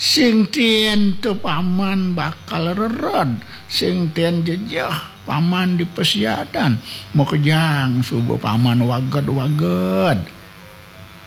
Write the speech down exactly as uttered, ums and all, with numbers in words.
sing tien teu paman bakal rerod, sing tien jejah paman di pesiadan, mau kejang subuh paman waged-waged.